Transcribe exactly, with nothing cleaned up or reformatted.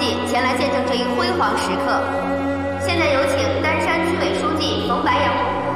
记前来见证这一辉煌时刻。现在有请丹山区委书记冯白杨。